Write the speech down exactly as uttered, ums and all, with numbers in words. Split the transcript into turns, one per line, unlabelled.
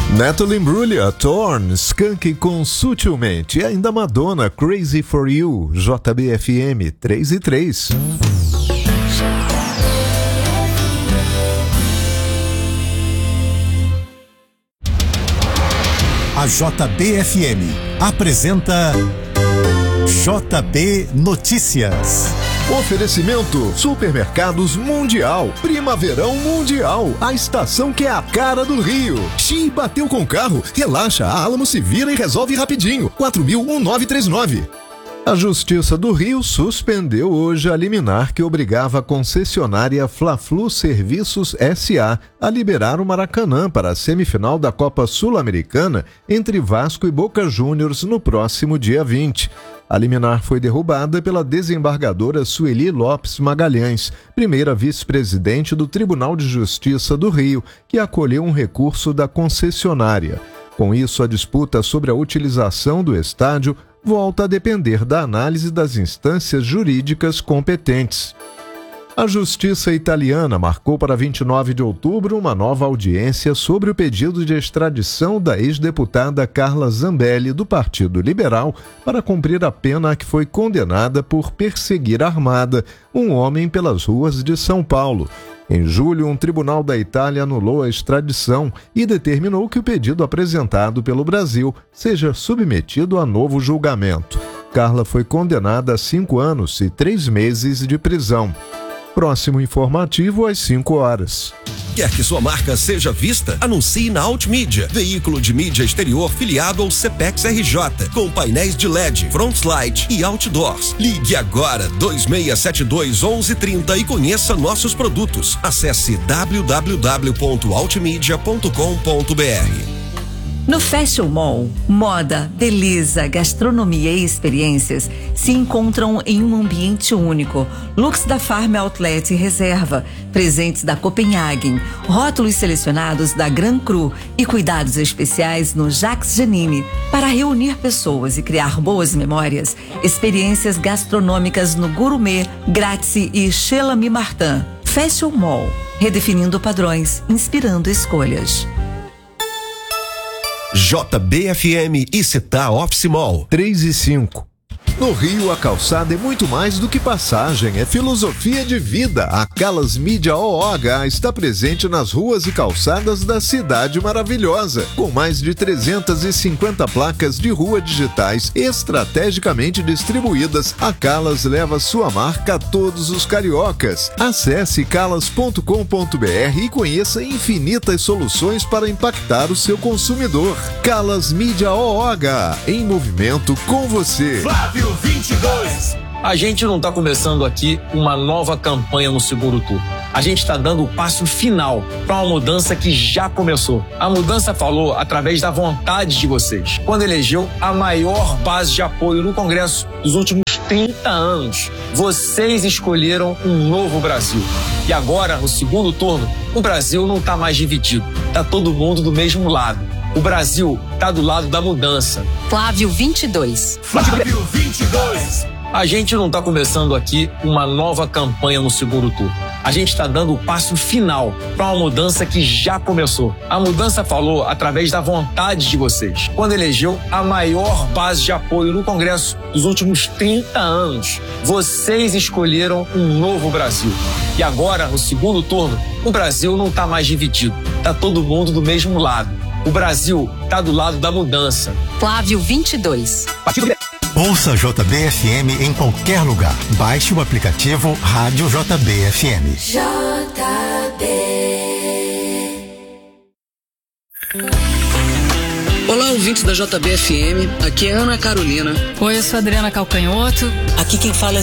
Natalie Imbruglia, Torn, Skank com Sutilmente. E ainda Madonna, Crazy For You, J B F M três e três.
A J B F M apresenta J B Notícias.
Oferecimento Supermercados Mundial, Primaverão Mundial, a estação que é a cara do Rio. Xi, bateu com o carro? Relaxa, a Alamo se vira e resolve rapidinho. quatro mil nove três nove. A Justiça do Rio suspendeu hoje a liminar que obrigava a concessionária Fla-Flu Serviços S A a liberar o Maracanã para a semifinal da Copa Sul-Americana entre Vasco e Boca Juniors no próximo dia vinte. A liminar foi derrubada pela desembargadora Sueli Lopes Magalhães, primeira vice-presidente do Tribunal de Justiça do Rio, que acolheu um recurso da concessionária. Com isso, a disputa sobre a utilização do estádio volta a depender da análise das instâncias jurídicas competentes. A Justiça italiana marcou para vinte e nove de outubro uma nova audiência sobre o pedido de extradição da ex-deputada Carla Zambelli, do Partido Liberal, para cumprir a pena a que foi condenada por perseguir armada um homem pelas ruas de São Paulo. Em julho, um tribunal da Itália anulou a extradição e determinou que o pedido apresentado pelo Brasil seja submetido a novo julgamento. Carla foi condenada a cinco anos e três meses de prisão. Próximo informativo às cinco horas.
Quer que sua marca seja vista? Anuncie na Altmídia, veículo de mídia exterior filiado ao Cepex R J, com painéis de L E D, front slide e outdoors. Ligue agora dois seis sete dois, onze trinta e conheça nossos produtos. Acesse w w w ponto altmedia ponto com ponto b r.
No Fashion Mall, moda, beleza, gastronomia e experiências se encontram em um ambiente único. Looks da Farm Outlet Reserva, presentes da Copenhagen, rótulos selecionados da Gran Cru e cuidados especiais no Jacques Janine. Para reunir pessoas e criar boas memórias, experiências gastronômicas no Gourmet, Grazie e Chez L'Ami Martin. Fashion Mall, redefinindo padrões, inspirando escolhas.
J B F M e Cetá Office Mall.
três e cinco. No Rio, a calçada é muito mais do que passagem, é filosofia de vida. A Calas Mídia O H está presente nas ruas e calçadas da cidade maravilhosa, com mais de trezentas e cinquenta placas de rua digitais estrategicamente distribuídas. A Calas leva sua marca a todos os cariocas. Acesse calas ponto com ponto b r e conheça infinitas soluções para impactar o seu consumidor. Calas Mídia O H, em movimento com você.
Flávio vinte e dois.
A gente não está começando aqui uma nova campanha no segundo turno. A gente está dando o passo final para uma mudança que já começou. A mudança falou através da vontade de vocês, quando elegeu a maior base de apoio no Congresso dos últimos trinta anos. Vocês escolheram um novo Brasil. E agora, no segundo turno, o Brasil não está mais dividido. Está todo mundo do mesmo lado. O Brasil está do lado da mudança.
Flávio vinte e dois.
Flávio vinte e dois.
A gente não está começando aqui uma nova campanha no segundo turno. A gente está dando o passo final para uma mudança que já começou. A mudança falou através da vontade de vocês, quando elegeu a maior base de apoio no Congresso dos últimos trinta anos. Vocês escolheram um novo Brasil. E agora, no segundo turno, o Brasil não está mais dividido. Está todo mundo do mesmo lado. O Brasil está do lado da mudança.
Flávio vinte e dois.
Ouça J B F M em qualquer lugar. Baixe o aplicativo Rádio J B F M.
J B.
Olá, ouvintes da J B F M. Aqui é Ana Carolina.
Oi, eu sou Adriana Calcanhoto.
Aqui quem fala é